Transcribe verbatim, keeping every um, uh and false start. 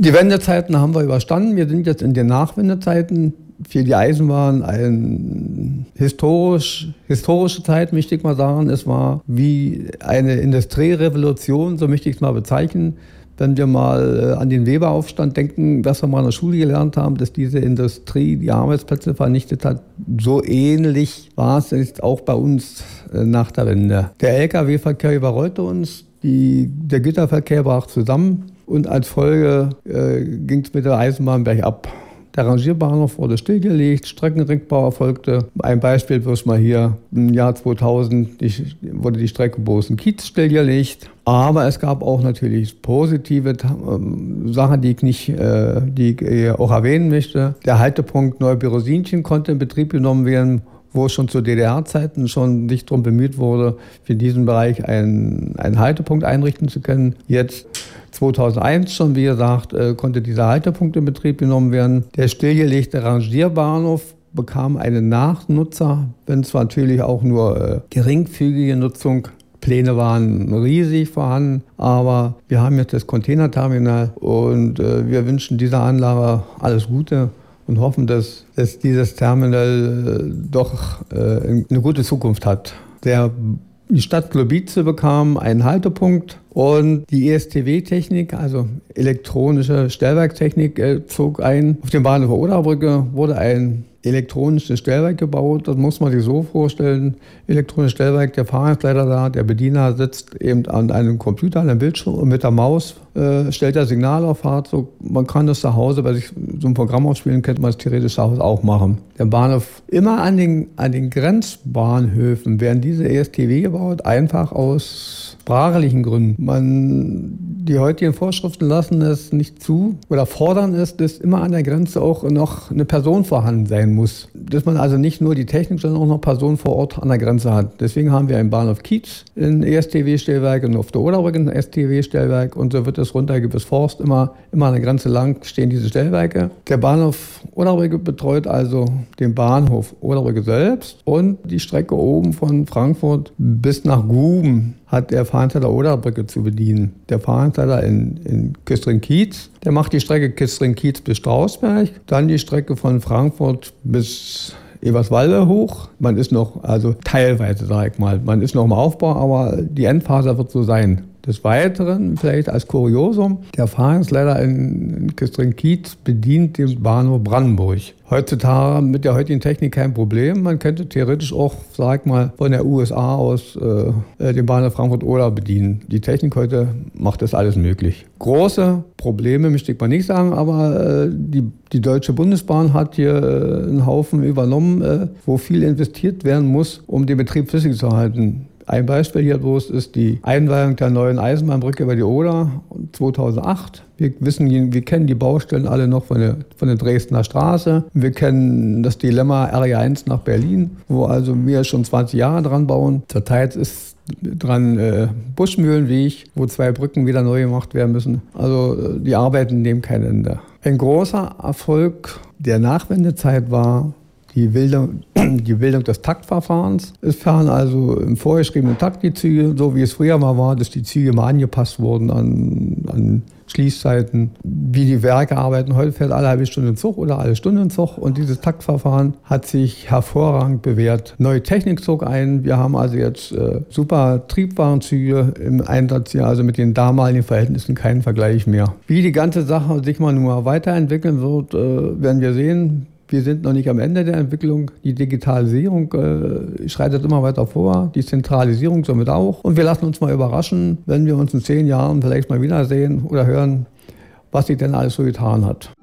Die Wendezeiten haben wir überstanden. Wir sind jetzt in den Nachwendezeiten. Für die Eisenbahn eine historisch, historische Zeit, möchte ich mal sagen. Es war wie eine Industrierevolution, so möchte ich es mal bezeichnen. Wenn wir mal an den Weberaufstand denken, was wir mal in der Schule gelernt haben, dass diese Industrie die Arbeitsplätze vernichtet hat, so ähnlich war es jetzt auch bei uns nach der Wende. Der L K W-Verkehr überrollte uns, die, der Güterverkehr brach zusammen und als Folge äh, ging es mit der Eisenbahn bergab. Der Rangierbahnhof wurde stillgelegt, Streckenrückbau erfolgte. Ein Beispiel bloß mal hier, im Jahr zweitausend die, wurde die Strecke Bozen-Kietz stillgelegt. Aber es gab auch natürlich positive äh, Sachen, die ich, nicht, äh, die ich auch erwähnen möchte. Der Haltepunkt Neubirosinchen konnte in Betrieb genommen werden, wo schon zu D D R-Zeiten schon sich darum bemüht wurde, für diesen Bereich einen, einen Haltepunkt einrichten zu können. Jetzt zweitausendeins schon, wie gesagt, konnte dieser Haltepunkt in Betrieb genommen werden. Der stillgelegte Rangierbahnhof bekam einen Nachnutzer, wenn es natürlich auch nur äh, geringfügige Nutzung. Pläne waren riesig vorhanden, aber wir haben jetzt das Containerterminal und äh, wir wünschen dieser Anlage alles Gute und hoffen, dass, dass dieses Terminal äh, doch äh, eine gute Zukunft hat. Der Die Stadt Globice bekam einen Haltepunkt und die E S T W-Technik, also elektronische Stellwerktechnik, äh, zog ein. Auf dem Bahnhof Oderbrücke wurde ein elektronisches Stellwerk gebaut. Das muss man sich so vorstellen. Elektronisches Stellwerk, der Fahrdienstleiter da, der Bediener sitzt eben an einem Computer, an einem Bildschirm und mit der Maus äh, stellt er Signale auf Fahrzeug. Man kann das zu Hause, bei sich so ein Programm ausspielen, könnte man es theoretisch zu Hause auch machen. Der Bahnhof, immer an den, an den Grenzbahnhöfen werden diese E S T W gebaut, einfach aus sprachlichen Gründen. Man, die heutigen Vorschriften lassen es nicht zu oder fordern es, dass immer an der Grenze auch noch eine Person vorhanden sein muss. Dass man also nicht nur die Technik, sondern auch noch Personen vor Ort an der Grenze hat. Deswegen haben wir im Bahnhof Kietz ein E S T W-Stellwerk und auf der Oderbrücke ein E S T W-Stellwerk und so wird es runter bis Forst. Immer, immer an der Grenze lang stehen diese Stellwerke. Der Bahnhof Oderbrücke betreut also den Bahnhof Oderbrücke selbst und die Strecke oben von Frankfurt bis nach Guben hat der Fahrdienstleiter Oderbrücke zu bedienen. Der Fahrdienstleiter in, in Küstrin-Kietz, der macht die Strecke Küstrin-Kietz bis Strausberg, dann die Strecke von Frankfurt bis Eberswalde hoch. Man ist noch, also teilweise sage ich mal, man ist noch im Aufbau, aber die Endphase wird so sein. Des Weiteren, vielleicht als Kuriosum, der Fahrdienstleiter in Küstrin-Kietz bedient den Bahnhof Brandenburg. Heutzutage mit der heutigen Technik kein Problem. Man könnte theoretisch auch, sag mal, von der U S A aus äh, den Bahnhof Frankfurt-Oder bedienen. Die Technik heute macht das alles möglich. Große Probleme möchte ich mal nicht sagen, aber äh, die, die Deutsche Bundesbahn hat hier äh, einen Haufen übernommen, äh, wo viel investiert werden muss, um den Betrieb flüssig zu halten. Ein Beispiel hier bloß ist die Einweihung der neuen Eisenbahnbrücke über die Oder zweitausendacht. Wir wissen, wir kennen die Baustellen alle noch von der, von der Dresdner Straße. Wir kennen das Dilemma R E eins nach Berlin, wo also wir schon zwanzig Jahre dran bauen. Zurzeit ist dran äh, Buschmühlenweg, wo zwei Brücken wieder neu gemacht werden müssen. Also die Arbeiten nehmen kein Ende. Ein großer Erfolg der Nachwendezeit war Die Bildung, die Bildung des Taktverfahrens. Es fahren also im vorgeschriebenen Takt die Züge, so wie es früher mal war, dass die Züge mal angepasst wurden an, an Schließzeiten. Wie die Werke arbeiten, heute fährt alle halbe Stunde ein Zug oder alle Stunde ein Zug und dieses Taktverfahren hat sich hervorragend bewährt. Neue Technik zog ein, wir haben also jetzt äh, super Triebwarenzüge im Einsatz hier, also mit den damaligen Verhältnissen keinen Vergleich mehr. Wie die ganze Sache sich mal nur weiterentwickeln wird, äh, werden wir sehen. Wir sind noch nicht am Ende der Entwicklung. Die Digitalisierung äh, schreitet immer weiter vor, die Zentralisierung somit auch. Und wir lassen uns mal überraschen, wenn wir uns in zehn Jahren vielleicht mal wiedersehen oder hören, was sich denn alles so getan hat.